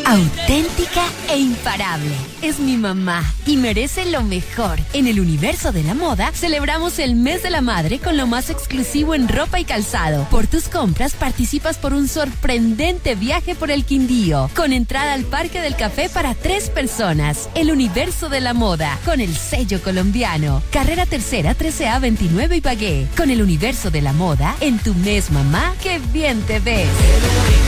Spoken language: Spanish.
Auténtica e imparable. Es mi mamá y merece lo mejor. En el universo de la moda, celebramos el mes de la madre con lo más exclusivo en ropa y calzado. Por tus compras, participas por un sorprendente viaje por el Quindío, con entrada al Parque del Café para 3 personas. El universo de la moda, con el sello colombiano. Carrera Tercera, 13A 29 Ibagué. Con el universo de la moda, en tu mes, mamá, ¡qué bien te ves!